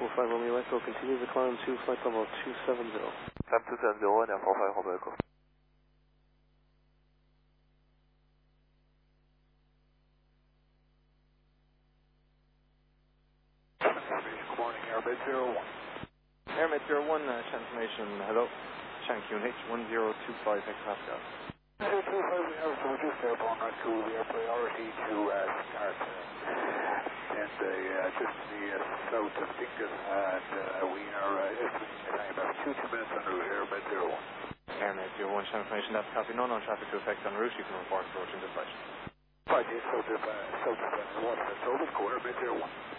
45 Romeo Echo, continue the climb to flight level 270. Climb 270 and 45 Romeo Echo. Good morning, Airmed 01. Airmed 01, transformation, hello. Shank QNH 1025 hectopascal. 1025, we have to reduce airborne on to the air priority to start. And just to the south of Dingus, and we are estimating a time about 2 minutes on route Airmed 01. Airmed 01, transformation, that's copy. No non-traffic to effect on route. You can report approaching dispatch. 5 days south of Waterford, over the quarter, Airmed 01.